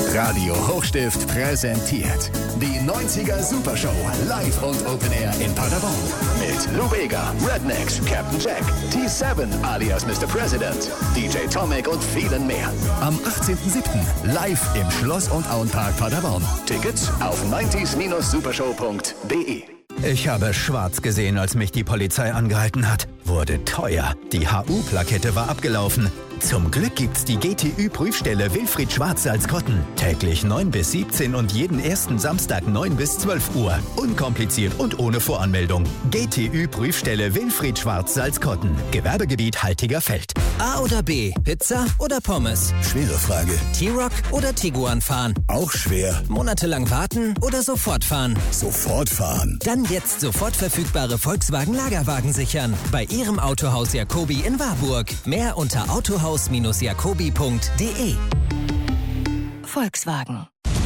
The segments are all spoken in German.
Radio Hochstift präsentiert die 90er Supershow live und Open Air in Paderborn. Mit Lou Bega, Rednecks, Captain Jack, T7 alias Mr. President, DJ Tomic und vielen mehr. Am 18.07. live im Schloss- und Auenpark Paderborn. Tickets auf 90s-supershow.de. Ich habe schwarz gesehen, als mich die Polizei angehalten hat. Wurde teuer. Die HU-Plakette war abgelaufen. Zum Glück gibt's die GTÜ-Prüfstelle Wilfried Schwarz-Salzkotten. Täglich 9 bis 17 und jeden ersten Samstag 9 bis 12 Uhr. Unkompliziert und ohne Voranmeldung. GTÜ-Prüfstelle Wilfried Schwarz-Salzkotten. Gewerbegebiet Haltigerfeld. A oder B, Pizza oder Pommes? Schwere Frage. T-Roc oder Tiguan fahren? Auch schwer. Monatelang warten oder sofort fahren? Sofort fahren. Dann jetzt sofort verfügbare Volkswagen-Lagerwagen sichern. Bei Ihrem Autohaus Jacobi in Warburg. Mehr unter autohaus-jacobi.de. Volkswagen.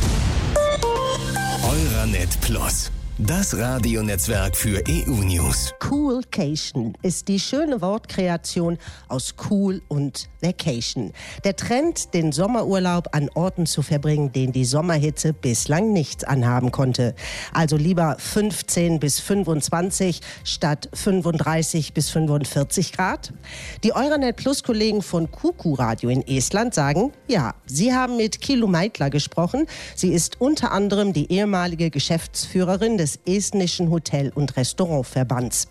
Euranet Plus. Das Radionetzwerk für EU-News. Coolcation ist die schöne Wortkreation aus cool und Vacation. Der Trend, den Sommerurlaub an Orten zu verbringen, denen die Sommerhitze bislang nichts anhaben konnte. Also lieber 15 bis 25 statt 35 bis 45 Grad. Die Euranet Plus-Kollegen von Kuku Radio in Estland sagen, ja, sie haben mit Kilu Meitla gesprochen. Sie ist unter anderem die ehemalige Geschäftsführerin des estnischen Hotel- und Restaurantverbands.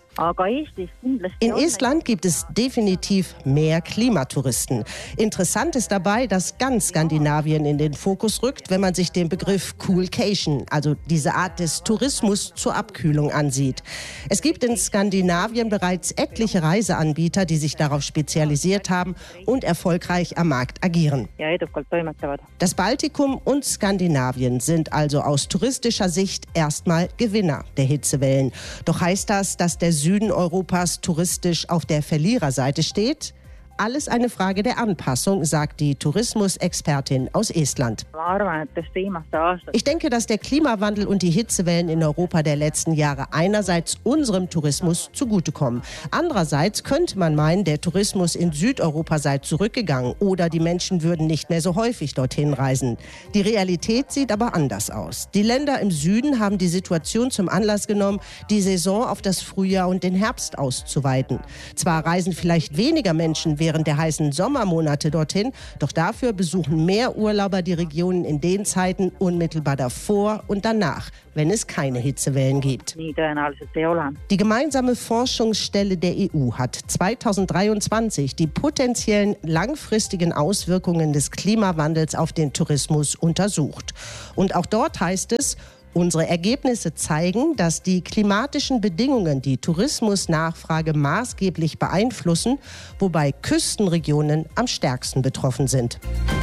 In Estland gibt es definitiv mehr Klimatouristen. Interessant ist dabei, dass ganz Skandinavien in den Fokus rückt, wenn man sich den Begriff Coolcation, also diese Art des Tourismus zur Abkühlung ansieht. Es gibt in Skandinavien bereits etliche Reiseanbieter, die sich darauf spezialisiert haben und erfolgreich am Markt agieren. Das Baltikum und Skandinavien sind also aus touristischer Sicht erstmal Gewinner der Hitzewellen. Doch heißt das, dass der Süden Europas touristisch auf der Verliererseite steht? Alles eine Frage der Anpassung, sagt die Tourismusexpertin aus Estland. Ich denke, dass der Klimawandel und die Hitzewellen in Europa der letzten Jahre einerseits unserem Tourismus zugutekommen. Andererseits könnte man meinen, der Tourismus in Südeuropa sei zurückgegangen oder die Menschen würden nicht mehr so häufig dorthin reisen. Die Realität sieht aber anders aus. Die Länder im Süden haben die Situation zum Anlass genommen, die Saison auf das Frühjahr und den Herbst auszuweiten. Zwar reisen vielleicht weniger Menschen während der heißen Sommermonate dorthin, doch dafür besuchen mehr Urlauber die Regionen in den Zeiten unmittelbar davor und danach, wenn es keine Hitzewellen gibt. Die gemeinsame Forschungsstelle der EU hat 2023 die potenziellen langfristigen Auswirkungen des Klimawandels auf den Tourismus untersucht. Und auch dort heißt es, unsere Ergebnisse zeigen, dass die klimatischen Bedingungen die Tourismusnachfrage maßgeblich beeinflussen, wobei Küstenregionen am stärksten betroffen sind.